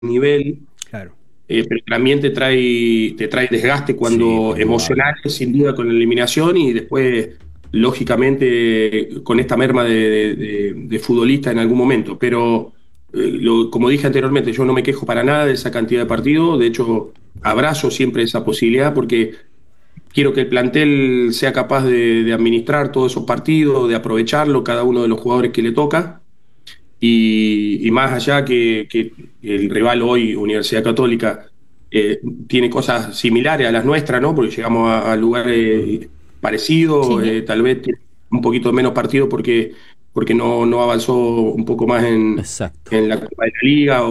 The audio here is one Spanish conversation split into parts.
nivel, Claro. pero también te trae desgaste Sí, cuando pues indudable. emocional, sin duda, con la eliminación y después, lógicamente, con esta merma de futbolista en algún momento. Pero, como dije anteriormente, yo no me quejo para nada de esa cantidad de partidos. De hecho, abrazo siempre esa posibilidad porque quiero que el plantel sea capaz de administrar todos esos partidos, de aprovecharlo, cada uno de los jugadores que le toca. Y más allá que el rival hoy, Universidad Católica, tiene cosas similares a las nuestras, ¿no? Porque llegamos a Mm. lugares parecidos, Sí. tal vez tiene un poquito menos partido porque no avanzó un poco más Exacto. en la Copa de la Liga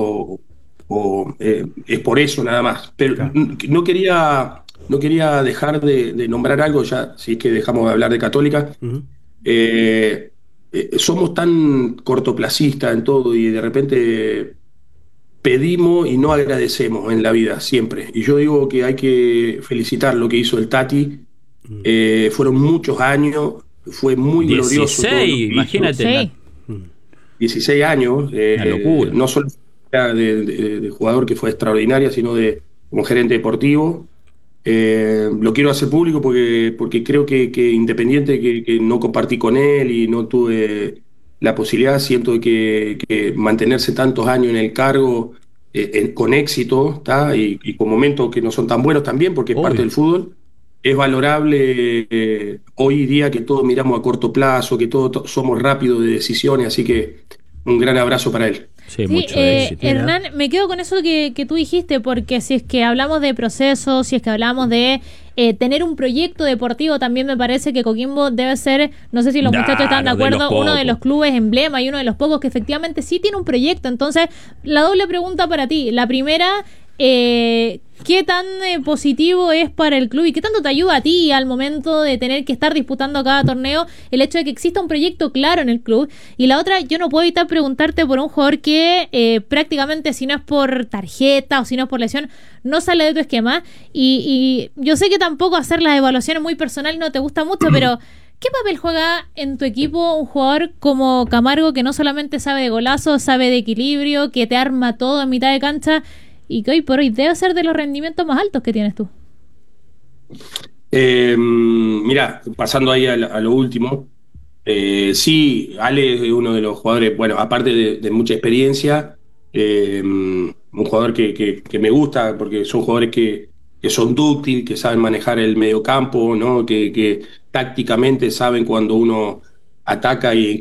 o es por eso nada más. Pero Claro. no quería dejar de nombrar algo, ya si es que dejamos de hablar de Católica. Ujú. eh, Somos tan cortoplacistas en todo y de repente pedimos y no agradecemos en la vida, siempre. Y yo digo que hay que felicitar lo que hizo el Tati. Mm. Fueron muchos años, fue muy glorioso todo lo 16, que hizo. imagínate. Sí. 16 años, Una locura. no solo de jugador que fue extraordinaria, sino como gerente deportivo. Lo quiero hacer público porque creo que independiente que no compartí con él y no tuve la posibilidad, siento que mantenerse tantos años en el cargo con éxito, ¿tá? Y con momentos que no son tan buenos también, porque es parte Obvio. del fútbol, es valorable hoy día que todos miramos a corto plazo, que todos somos rápidos de decisiones, así que un gran abrazo para él. Sí, Sí, mucho éxito. Hernán, me quedo con eso que tú dijiste, porque si es que hablamos de procesos, si es que hablamos de tener un proyecto deportivo, también me parece que Coquimbo debe ser, no sé si los muchachos están de Claro, de los acuerdo, uno de los pocos. clubes emblema y uno de los pocos que efectivamente sí tiene un proyecto. Entonces, la doble pregunta para ti. La primera, ¿qué tan positivo es para el club y qué tanto te ayuda a ti al momento de tener que estar disputando cada torneo el hecho de que exista un proyecto claro en el club? Y la otra, yo no puedo evitar preguntarte por un jugador que prácticamente, si no es por tarjeta o si no es por lesión, no sale de tu esquema. Y yo sé que tampoco hacer las evaluaciones muy personales no te gusta mucho, pero ¿qué papel juega en tu equipo un jugador como Camargo, que no solamente sabe de golazo, sabe de equilibrio, que te arma todo en mitad de cancha y que hoy por hoy debe ser de los rendimientos más altos que tienes tú? Mira, pasando ahí a lo último, sí, Ale es uno de los jugadores, bueno, aparte de mucha experiencia, un jugador que me gusta porque son jugadores que son dúctiles, que saben manejar el mediocampo, ¿no? Que tácticamente saben cuando uno ataca y